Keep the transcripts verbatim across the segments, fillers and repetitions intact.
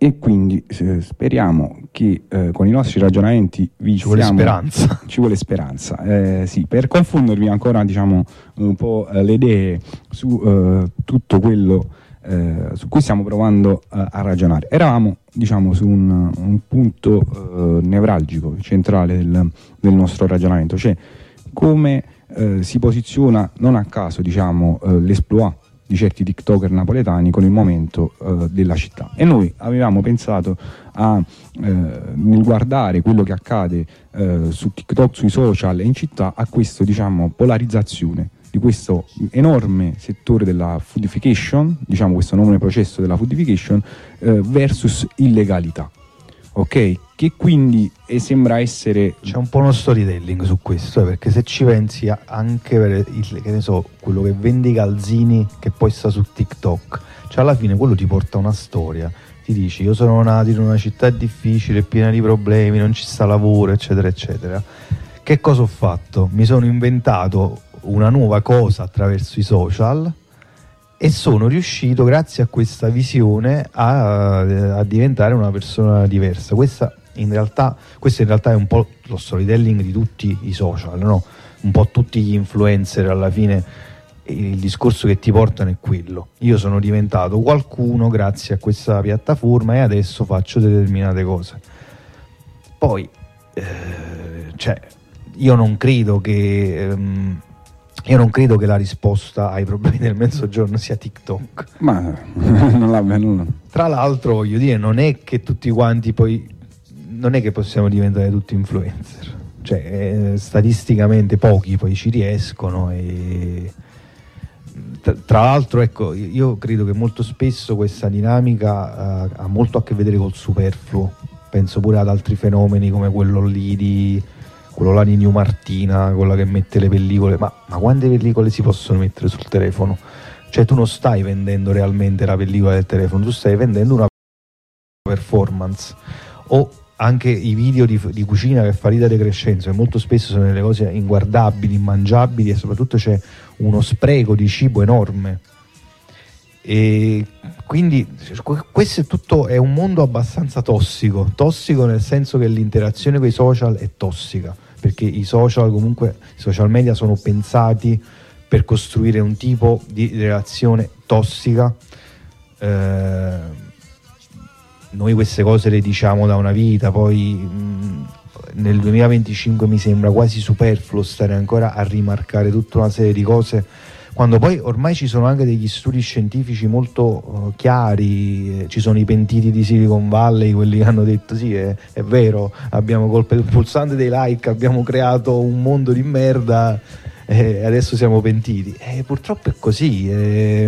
E quindi eh, speriamo che eh, con i nostri ragionamenti vi ci vuole siamo, speranza. Ci vuole speranza, eh, sì, per confondervi ancora, diciamo, un po' eh, le idee su eh, tutto quello eh, su cui stiamo provando eh, a ragionare. Eravamo, diciamo, su un, un punto eh, nevralgico, centrale del, del nostro ragionamento, cioè come eh, si posiziona non a caso, diciamo, eh, l'esploit di certi TikToker napoletani con il momento eh, della città. E noi avevamo pensato a eh, nel guardare quello che accade eh, su TikTok, sui social e in città, a questo, diciamo, polarizzazione di questo enorme settore della foodification, diciamo questo enorme processo della foodification eh, versus illegalità. Ok? Che quindi eh, sembra essere... C'è un po' uno storytelling su questo, eh, perché se ci pensi anche per il, che ne so, quello che vende i calzini che poi sta su TikTok, cioè alla fine quello ti porta una storia, ti dici io sono nato in una città difficile, piena di problemi, non ci sta lavoro, eccetera eccetera. Che cosa ho fatto? Mi sono inventato una nuova cosa attraverso i social e sono riuscito, grazie a questa visione, a, a diventare una persona diversa. Questa in realtà, questo in realtà è un po' lo storytelling di tutti i social, no? Un po' tutti gli influencer, alla fine il discorso che ti portano è quello. Io sono diventato qualcuno grazie a questa piattaforma e adesso faccio determinate cose. Poi, eh, cioè, io non credo che... Ehm, Io non credo che la risposta ai problemi del mezzogiorno sia TikTok. Ma non l'ha venuto. Tra l'altro, voglio dire, non è che tutti quanti poi... Non è che possiamo diventare tutti influencer. Cioè, eh, statisticamente pochi poi ci riescono e... Tra, tra l'altro, ecco, io credo che molto spesso questa dinamica uh, ha molto a che vedere col superfluo. Penso pure ad altri fenomeni come quello lì di... quello là di New Martina, quella che mette le pellicole, ma, ma quante pellicole si possono mettere sul telefono? Cioè tu non stai vendendo realmente la pellicola del telefono, tu stai vendendo una performance. O anche i video di, di cucina che fa Rita De Crescenzo, che molto spesso sono delle cose inguardabili, immangiabili, e soprattutto c'è uno spreco di cibo enorme. E quindi questo è tutto, è un mondo abbastanza tossico tossico nel senso che l'interazione con i social è tossica, perché i social, comunque i social media sono pensati per costruire un tipo di relazione tossica. Eh, noi queste cose le diciamo da una vita, poi mh, nel duemilaventicinque mi sembra quasi superfluo stare ancora a rimarcare tutta una serie di cose, quando poi ormai ci sono anche degli studi scientifici molto uh, chiari. Eh, ci sono i pentiti di Silicon Valley, quelli che hanno detto sì, è, è vero, abbiamo colpe il pulsante dei like, abbiamo creato un mondo di merda e eh, adesso siamo pentiti. Eh, purtroppo è così, eh,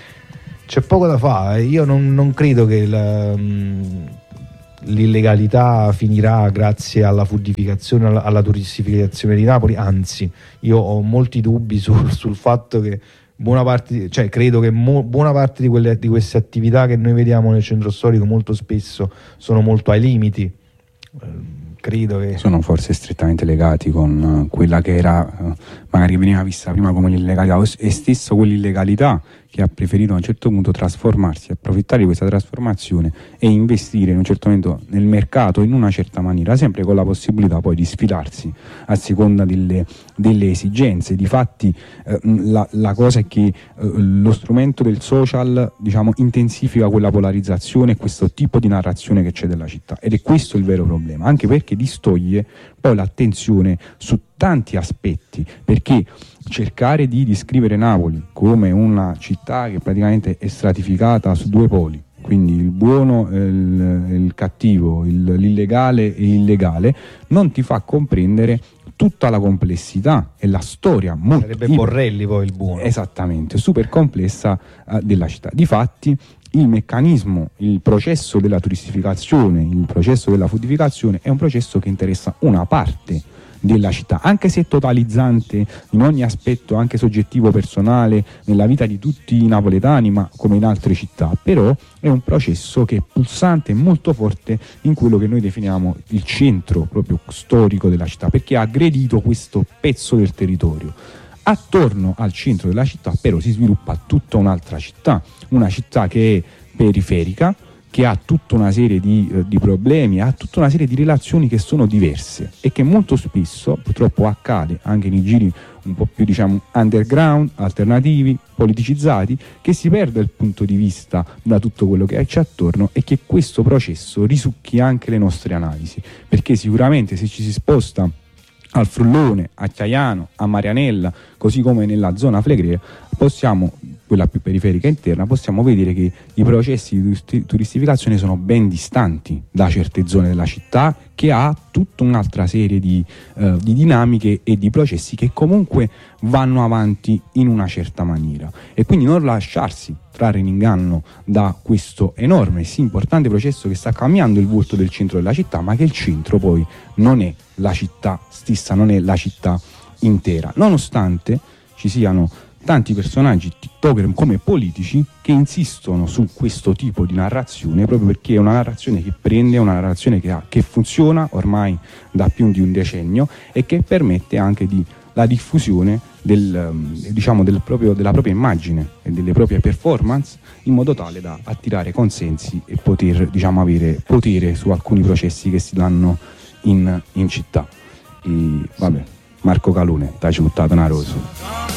c'è poco da fare. Io non, non credo che la, mh, l'illegalità finirà grazie alla foodificazione, alla, alla turistificazione di Napoli, anzi io ho molti dubbi sul, sul fatto che buona parte, cioè credo che mo, buona parte di, quelle, di queste attività che noi vediamo nel centro storico molto spesso sono molto ai limiti. Eh, credo che sono forse strettamente legati con uh, quella che era uh, magari veniva vista prima come l'illegalità, e stesso quell'illegalità che ha preferito a un certo punto trasformarsi, approfittare di questa trasformazione e investire in un certo momento nel mercato in una certa maniera, sempre con la possibilità poi di sfilarsi a seconda delle, delle esigenze. Difatti eh, la, la cosa è che eh, lo strumento del social, diciamo, intensifica quella polarizzazione e questo tipo di narrazione che c'è della città, ed è questo il vero problema, anche perché distoglie poi l'attenzione su tanti aspetti, perché cercare di descrivere Napoli come una città che praticamente è stratificata su due poli, quindi il buono e il, il cattivo, il, l'illegale e illegale, non ti fa comprendere tutta la complessità e la storia molto sarebbe iper, Borrelli poi il buono, esattamente, super complessa uh, della città. Difatti il meccanismo, il processo della turistificazione, il processo della foodificazione è un processo che interessa una parte della città, anche se totalizzante in ogni aspetto, anche soggettivo, personale, nella vita di tutti i napoletani, ma come in altre città. Però è un processo che è pulsante e molto forte in quello che noi definiamo il centro proprio storico della città, perché ha aggredito questo pezzo del territorio. Attorno al centro della città però si sviluppa tutta un'altra città, una città che è periferica, che ha tutta una serie di, eh, di problemi, ha tutta una serie di relazioni che sono diverse e che molto spesso purtroppo accade anche nei giri un po' più diciamo underground, alternativi, politicizzati, che si perde il punto di vista da tutto quello che c'è attorno e che questo processo risucchi anche le nostre analisi, perché sicuramente se ci si sposta al Frullone, a Chiaiano, a Marianella, così come nella zona flegrea, possiamo, quella più periferica interna, possiamo vedere che i processi di turistificazione sono ben distanti da certe zone della città, che ha tutta un'altra serie di, eh, di dinamiche e di processi che comunque vanno avanti in una certa maniera, e quindi non lasciarsi trarre in inganno da questo enorme, sì importante processo che sta cambiando il volto del centro della città, ma che il centro poi non è la città stessa, non è la città intera, nonostante ci siano tanti personaggi tiktoker come politici che insistono su questo tipo di narrazione, proprio perché è una narrazione che prende, una narrazione che, ha, che funziona ormai da più di un decennio e che permette anche di la diffusione del, diciamo, del proprio, della propria immagine e delle proprie performance, in modo tale da attirare consensi e poter, diciamo, avere potere su alcuni processi che si danno in, in città. E, vabbè, Marco Calone, t'ha ciuttato una rosa.